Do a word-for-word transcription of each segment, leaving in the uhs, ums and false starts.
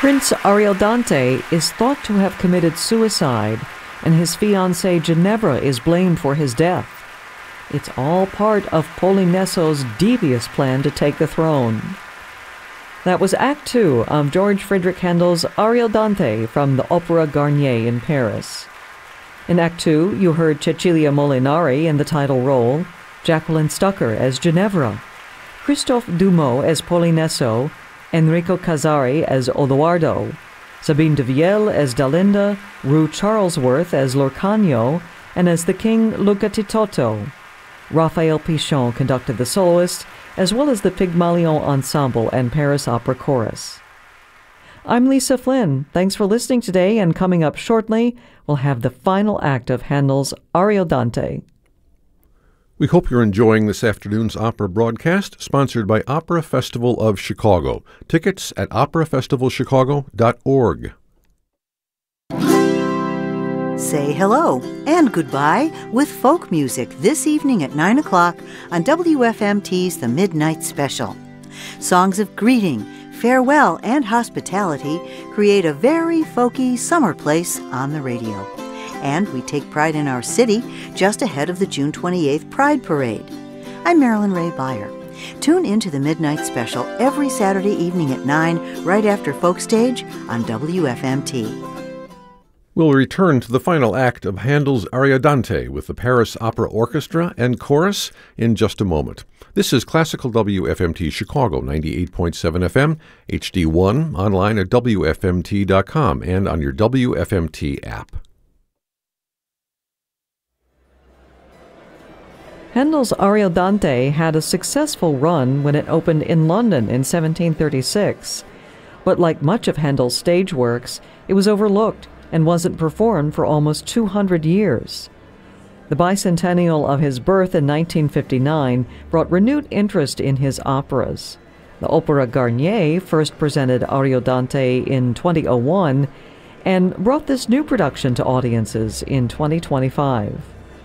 Prince Ariodante is thought to have committed suicide, and his fiancée Ginevra is blamed for his death. It's all part of Polineso's devious plan to take the throne. That was Act Two of George Friedrich Handel's Ariodante from the Opera Garnier in Paris. In Act Two, you heard Cecilia Molinari in the title role, Jacqueline Stucker as Ginevra, Christophe Dumont as Polineso, Enrico Casari as Odoardo, Sabine de Viel as Dalinda, Rue Charlesworth as Lorcagno, and as the king Luca Titotto. Raphael Pichon conducted the soloists, as well as the Pygmalion Ensemble and Paris Opera Chorus. I'm Lisa Flynn. Thanks for listening today, and coming up shortly, we'll have the final act of Handel's Ariodante. We hope you're enjoying this afternoon's opera broadcast, sponsored by Opera Festival of Chicago. Tickets at opera festival chicago dot org. Say hello and goodbye with folk music this evening at nine o'clock on W F M T's The Midnight Special. Songs of greeting, farewell, and hospitality create a very folky summer place on the radio. And we take pride in our city just ahead of the June twenty-eighth Pride Parade. I'm Marilyn Ray Beyer. Tune into the Midnight Special every Saturday evening at nine, right after Folk Stage on W F M T. We'll return to the final act of Handel's Ariodante with the Paris Opera Orchestra and Chorus in just a moment. This is Classical W F M T Chicago, ninety-eight point seven F M, H D one, online at W F M T dot com and on your W F M T app. Handel's Ariodante had a successful run when it opened in London in seventeen thirty-six. But like much of Handel's stage works, it was overlooked and wasn't performed for almost two hundred years. The bicentennial of his birth in nineteen fifty-nine brought renewed interest in his operas. The Opera Garnier first presented Ariodante in twenty oh one and brought this new production to audiences in twenty twenty-five.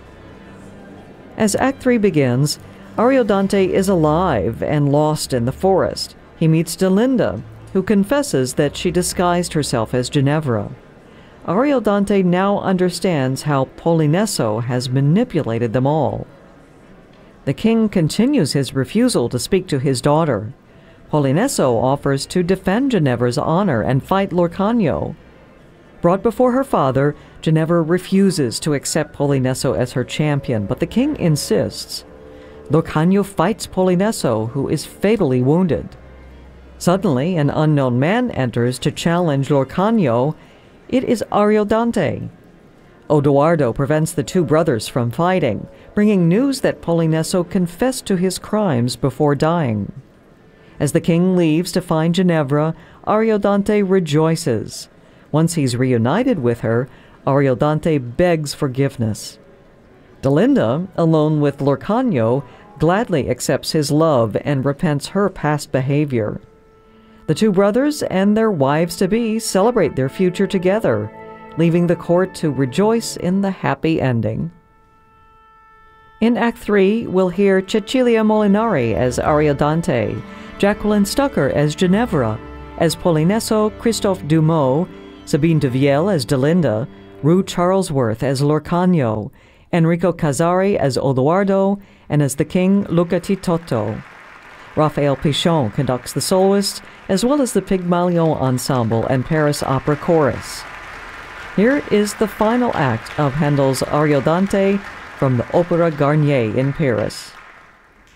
As Act Three begins, Ariodante is alive and lost in the forest. He meets Dalinda, who confesses that she disguised herself as Ginevra. Ariodante now understands how Polineso has manipulated them all. The king continues his refusal to speak to his daughter. Polineso offers to defend Ginevra's honor and fight Lorcagno. Brought before her father, Ginevra refuses to accept Polineso as her champion, but the king insists. Lorcagno fights Polineso, who is fatally wounded. Suddenly, an unknown man enters to challenge Lorcagno. It is Ariodante. Odoardo prevents the two brothers from fighting, bringing news that Polineso confessed to his crimes before dying. As the king leaves to find Ginevra, Ariodante rejoices. Once he's reunited with her, Ariodante begs forgiveness. Dalinda, alone with Lorcagno, gladly accepts his love and repents her past behavior. The two brothers and their wives-to-be celebrate their future together, leaving the court to rejoice in the happy ending. In Act Three, we'll hear Cecilia Molinari as Ariodante, Jacqueline Stucker as Ginevra, as Polineso, Christophe Dumont, Sabine de Viel as Dalinda, Rue Charlesworth as Lorcagno, Enrico Casari as Odoardo, and as the king Luca Titotto. Raphael Pichon conducts the soloists, as well as the Pygmalion Ensemble and Paris Opera Chorus. Here is the final act of Handel's Ariodante from the Opera Garnier in Paris.